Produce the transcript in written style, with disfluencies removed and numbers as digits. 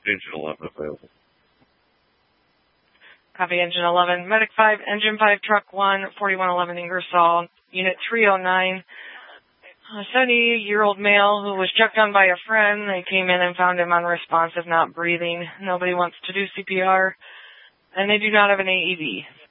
Engine 11 available. Copy, Engine 11. Medic 5, Engine 5, Truck 1, 4111 Ingersoll, Unit 309. A 70-year-old male who was checked on by a friend. They came in and found him unresponsive, not breathing. Nobody wants to do CPR, and they do not have an AED.